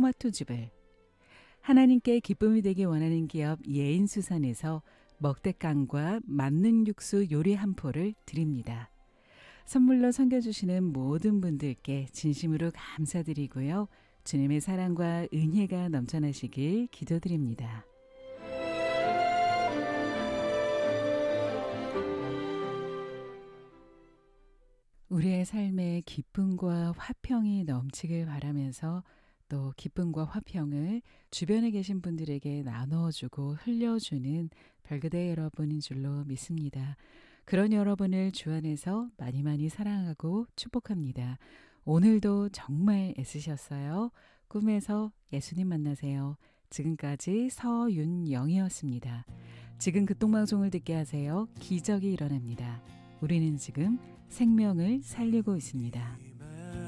토마토즙을, 하나님께 기쁨이 되기 원하는 기업 예인수산에서 먹대깡과 만능 육수 요리 한 포를 드립니다. 선물로 섬겨주시는 모든 분들께 진심으로 감사드리고요. 주님의 사랑과 은혜가 넘쳐나시길 기도드립니다. 우리의 삶에 기쁨과 화평이 넘치길 바라면서 또 기쁨과 화평을 주변에 계신 분들에게 나눠주고 흘려주는 별그대 여러분인 줄로 믿습니다. 그런 여러분을 주 안에서 많이 많이 사랑하고 축복합니다. 오늘도 정말 애쓰셨어요. 꿈에서 예수님 만나세요. 지금까지 서윤영이었습니다. 지금 극동방송을 듣게 하세요. 기적이 일어납니다. 우리는 지금 생명을 살리고 있습니다.